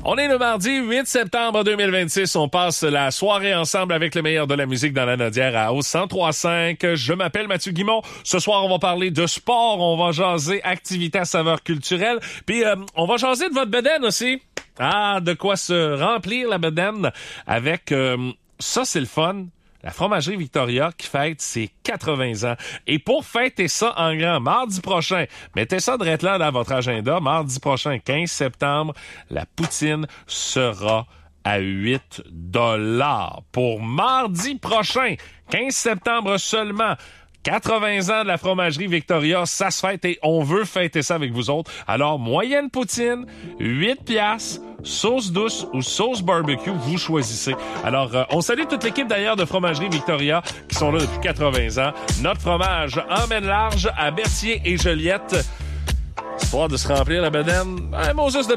On est le mardi 8 septembre 2026. On passe la soirée ensemble avec le meilleur de la musique dans la Nodière à Hauts 103.5. Je m'appelle Mathieu Guimont. Ce soir, on va parler de sport. On va jaser activités à saveur culturelle. Puis, on va jaser de votre bedaine aussi. Ah, de quoi se remplir la bedaine avec... ça, c'est le fun. La fromagerie Victoria qui fête ses 80 ans. Et pour fêter ça en grand, mardi prochain, mettez ça direct là dans votre agenda. Mardi prochain, 15 septembre, la poutine sera à 8 $. Pour mardi prochain, 15 septembre seulement, 80 ans de la fromagerie Victoria, ça se fête et on veut fêter ça avec vous autres. Alors, moyenne poutine, 8 $, sauce douce ou sauce barbecue, vous choisissez. Alors, on salue toute l'équipe d'ailleurs de fromagerie Victoria qui sont là depuis 80 ans. Notre fromage emmène large à Berthier et Joliette. Histoire de se remplir la bedaine, Moses de